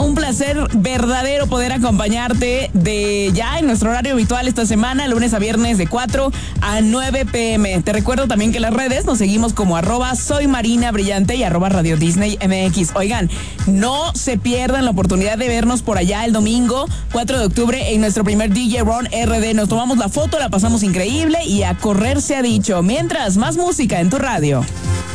un placer verdadero poder acompañarte de ya en nuestro horario habitual esta semana, lunes a viernes de 4 a 9 p.m. Te recuerdo también que en las redes nos seguimos como @soymarinabrillante y @Radio Disney MX. Oigan, no se pierdan la oportunidad de vernos por allá el domingo 4 de octubre en nuestro primer DJ Ron RD. Nos tomamos la foto, la pasamos increíble y a correr se ha dicho. Mientras, más música en tu radio.